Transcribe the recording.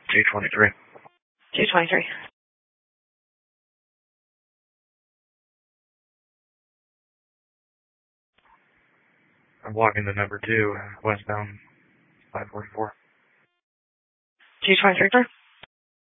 223. 223. I'm walking to number 2, westbound 544. 223, sir.